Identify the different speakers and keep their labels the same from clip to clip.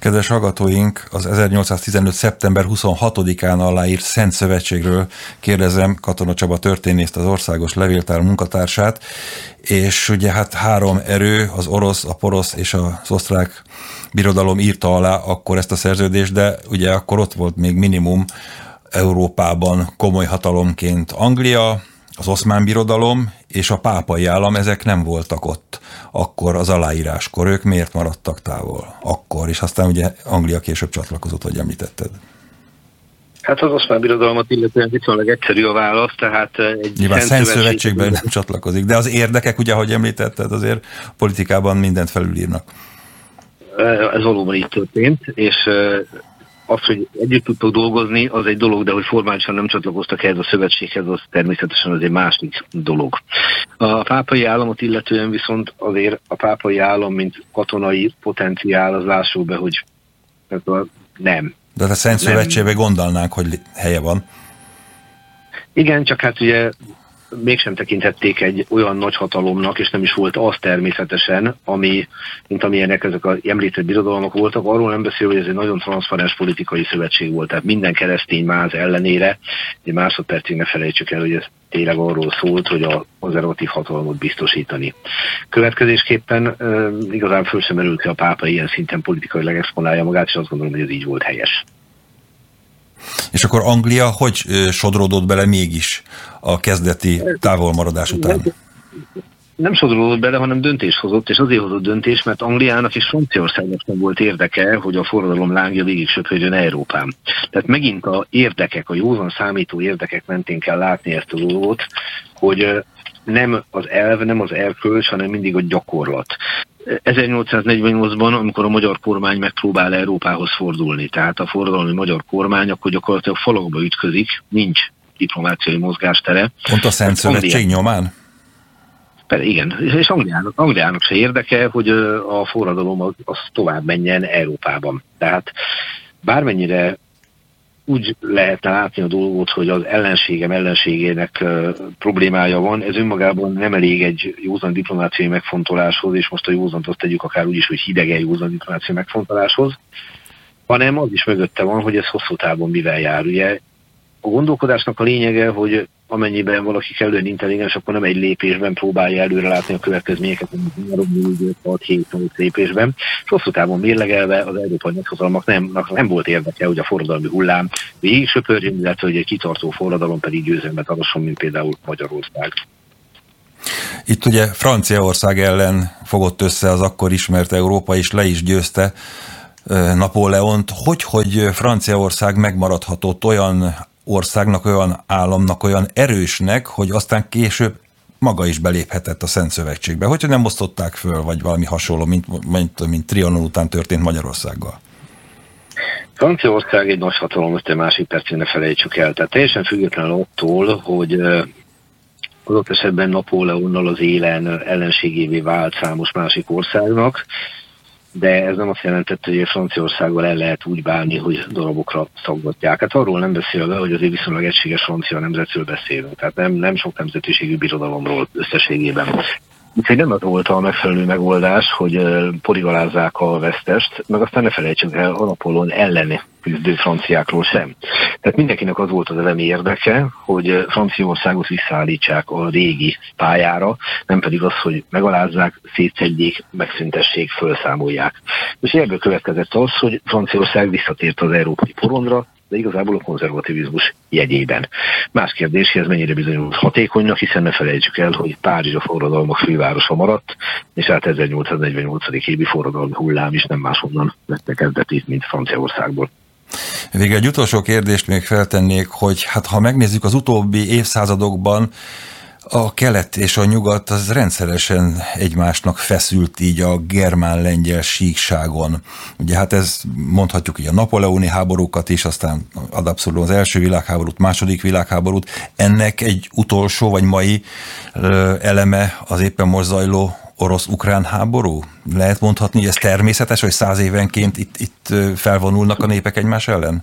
Speaker 1: Kedves hallgatóink, az 1815. szeptember 26-án aláírt Szent Szövetségről kérdezem Katona Csaba történészt, az Országos Levéltár munkatársát, és ugye hát három erő, az orosz, a porosz és az osztrák birodalom írta alá akkor ezt a szerződést, de ugye akkor ott volt még minimum Európában komoly hatalomként Anglia, az Oszmán Birodalom és a pápai állam, ezek nem voltak ott akkor az aláíráskor. Ők miért maradtak távol akkor? És aztán ugye Anglia később csatlakozott, hogy említetted.
Speaker 2: Hát az Oszmán Birodalmat illetően viszonylag egyszerű a válasz, tehát
Speaker 1: nyilván Szent Szövetségben nem csatlakozik, de az érdekek, ugye, ahogy említetted, azért politikában mindent felülírnak.
Speaker 2: Ez valóban így történt, és az, hogy együtt tudtok dolgozni, az egy dolog, de hogy formálisan nem csatlakoztak ehhez a szövetséghez, az természetesen az egy másik dolog. A pápai államot illetően viszont azért a pápai állam, mint katonai potenciál, az lássuk be, hogy nem.
Speaker 1: De a Szent Szövetségben gondolnánk, hogy helye van.
Speaker 2: Igen, csak hát ugye mégsem tekintették egy olyan nagy hatalomnak, és nem is volt az természetesen, mint amilyenek ezek az említett birodalmak voltak. Arról nem beszél, hogy ez egy nagyon transzparens politikai szövetség volt, tehát minden keresztény máz ellenére, egy másodpercig ne felejtsük el, hogy ez tényleg arról szólt, hogy a konzervatív hatalmat biztosítani. Következésképpen igazán föl sem merült, hogy a pápa ilyen szinten politikailag exponálja magát, és azt gondolom, hogy ez így volt helyes.
Speaker 1: És akkor Anglia hogy sodródott bele mégis a kezdeti távolmaradás után?
Speaker 2: Nem sodródott bele, hanem döntést hozott, és azért hozott döntést, mert Angliának és Franciaországnak nem volt érdeke, hogy a forradalom lángja végig söpörjön Európán. Tehát megint a érdekek, a józan számító érdekek mentén kell látni ezt a dolgot, hogy nem az elv, nem az erkölcs, hanem mindig a gyakorlat. 1848-ban, amikor a magyar kormány megpróbál Európához fordulni, tehát a forradalmi magyar kormány, akkor gyakorlatilag falakba ütközik, nincs diplomáciai mozgástere.
Speaker 1: Pont a Szent Szövetség nyomán?
Speaker 2: Igen, és Angliának se érdeke, hogy a forradalom az tovább menjen Európában. Tehát bármennyire úgy lehetne látni a dolgot, hogy az ellenségének problémája van, ez önmagában nem elég egy józan diplomáciai megfontoláshoz, és most a józant azt tegyük akár úgy is, hogy hidegen józan diplomáciai megfontoláshoz, hanem az is mögötte van, hogy ez hosszú távon mivel jár. Ugye a gondolkodásnak a lényege, hogy amennyiben valaki kellően intelligens, akkor nem egy lépésben próbálja előre látni a következményeket, hanem 6-7-8 lépésben. És hosszú távon mérlegelve az európai nagyhatalmak nem volt érdeke, hogy a forradalmi hullám végig söpörjön, illetve hogy egy kitartó forradalom pedig győzelmet adasson, mint például Magyarország.
Speaker 1: Itt ugye Franciaország ellen fogott össze az akkor ismert Európa, és le is győzte Napóleont. Hogy Franciaország megmaradhatott olyan országnak, olyan államnak, olyan erősnek, hogy aztán később maga is beléphetett a Szent Szövetségbe. Hogyha nem osztották föl, vagy valami hasonló, mint Trianon után történt Magyarországgal?
Speaker 2: Franciaország egy nagy hatalom, ezt egy másik percén ne felejtsük el. Tehát teljesen független attól, hogy adott esetben Napóleonnal az élen ellenségévé vált számos másik országnak, de ez nem azt jelentette, hogy Franciaországgal el lehet úgy bánni, hogy darabokra szaggatják. Hát arról nem beszélve, hogy azért viszonylag egységes francia nemzetről beszélünk, tehát nem sok nemzetiségű birodalomról összességében. Úgyhogy nem az volt a megfelelő megoldás, hogy porigalázzák a vesztest, meg aztán ne felejtsünk el a Napóleon ellen küzdő franciákról sem. Tehát mindenkinek az volt az elemi érdeke, hogy Franciaországot visszaállítsák a régi pályára, nem pedig az, hogy megalázzák, szétszedjék, megszüntessék, felszámolják. És ebből következett az, hogy Franciaország visszatért az európai porondra, de igazából a konzervativizmus jegyében. Más kérdés, hogy ez mennyire bizonyult hatékonynak, hiszen ne felejtsük el, hogy Párizs a forradalmak fővárosa maradt, és hát 1848. évi forradalmi hullám is nem máshonnan vette kezdetét, mint Franciaországból.
Speaker 1: Végül egy utolsó kérdést még feltennék, hogy hát ha megnézzük az utóbbi évszázadokban, a kelet és a nyugat az rendszeresen egymásnak feszült így a germán-lengyel síkságon. Ugye hát ez mondhatjuk így a napóleoni háborúkat is, aztán ad abszolút az első világháborút, második világháborút. Ennek egy utolsó vagy mai eleme az éppen most zajló orosz-ukrán háború? Lehet mondhatni, hogy ez természetes, hogy 100 évenként itt felvonulnak a népek egymás ellen?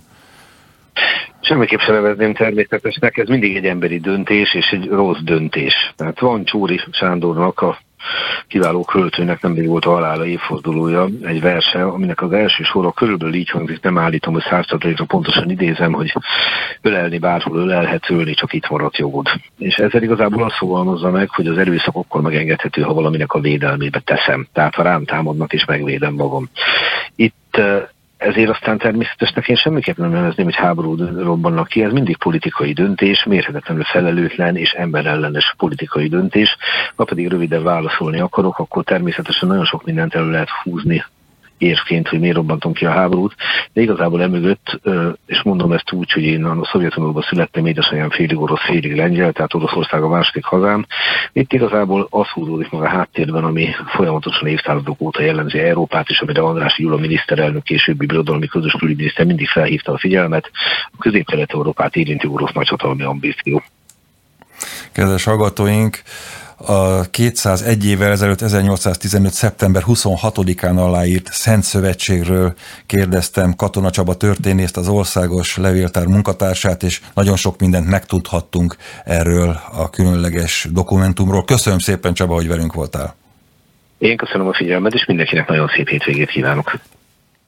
Speaker 2: Semmiképp sem nevezném természetesnek, ez mindig egy emberi döntés és egy rossz döntés. Tehát van Csóri Sándornak a kiváló költőnek nemrég volt a halála évfordulója, egy verse, aminek az első sora körülbelül így hangzik, nem állítom, hogy 100%-ra pontosan idézem, hogy ölelni bárhol ölelhetsz, ölni csak itt maradt jogod. És ezzel igazából azt fogalmazza meg, hogy az erőszak akkor megengedhető, ha valaminek a védelmébe teszem. Tehát ha rám támadnak és megvédem magam. Itt ezért aztán természetesnek én semmiképp nem nevezném, hogy háború robbannak ki, ez mindig politikai döntés, mérhetetlenül felelőtlen és emberellenes politikai döntés. Ha pedig röviden válaszolni akarok, akkor természetesen nagyon sok mindent elő lehet húzni érvként, hogy miért robbantom ki a háborút, de igazából emögött, és mondom ezt úgy, hogy én a Szovjetunióban születtem, édesanyám félig orosz, félig lengyel, tehát Oroszország a második hazám. Itt igazából az húzódik meg a háttérben, ami folyamatosan évszázadok óta jellemzi Európát, és amire Andrássy Gyula miniszterelnök, későbbi birodalmi közös külügyminiszter mindig felhívta a figyelmet, a Közép-Kelet-Európát érinti orosz nagyhatalmi ambíció.
Speaker 1: Kedves hallgatóink, a 201 évvel ezelőtt 1815. szeptember 26-án aláírt Szent Szövetségről kérdeztem Katona Csaba történészt, az Országos Levéltár munkatársát, és nagyon sok mindent megtudhattunk erről a különleges dokumentumról. Köszönöm szépen, Csaba, hogy velünk voltál.
Speaker 2: Én köszönöm a figyelmet, és mindenkinek nagyon szép hétvégét kívánok.